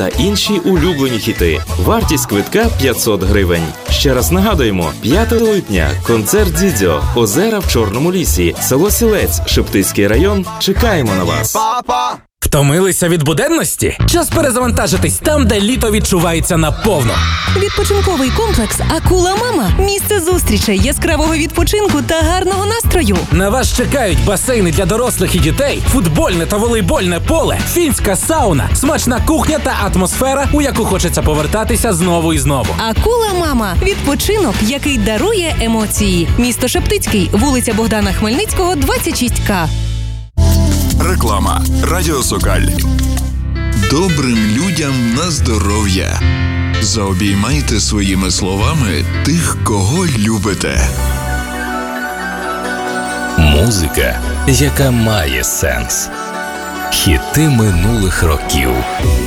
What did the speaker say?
та інші улюблені хіти. Вартість квитка 500 гривень. Ще раз нагадуємо, 5 липня, концерт Дідьо, Озера в Чорному лісі, село Сілець, Шептицький район. Чекаємо на вас. Втомилися від буденності? Час перезавантажитись там, де літо відчувається наповно. Відпочинковий комплекс «Акула Мама» – місце зустрічей, яскравого відпочинку та гарного настрою. На вас чекають басейни для дорослих і дітей, футбольне та волейбольне поле, фінська сауна, смачна кухня та атмосфера, у яку хочеться повертатися знову і знову. «Акула Мама» – відпочинок, який дарує емоції. Місто Шептицький, вулиця Богдана Хмельницького, 26К. Реклама. Радіо Сокаль. Добрим людям на здоров'я. Заобіймайте своїми словами тих, кого любите. Музика, яка має сенс. Хіти минулих років.